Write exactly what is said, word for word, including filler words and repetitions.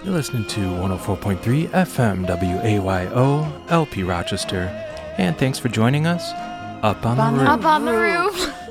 You're listening to one oh four point three F M W A Y O, L P Rochester. And thanks for joining us up on, Up on the the roof. Up on the roof.